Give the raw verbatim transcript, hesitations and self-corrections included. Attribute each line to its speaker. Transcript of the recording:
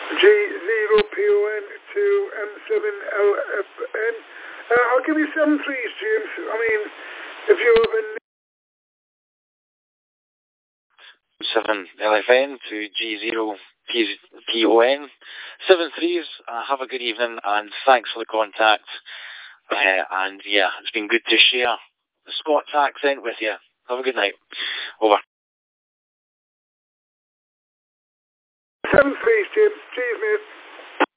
Speaker 1: G zero P O N to M seven L F N. Uh, I'll give you seven threes, James. I mean, if you have a...
Speaker 2: seven L F N to G zero P O N. seven threes. Uh, have a good evening and thanks for the contact. Uh, and yeah, it's been good to share the Scots accent with you. Have a good night. Over.
Speaker 1: seven threes, James. Cheers, mate.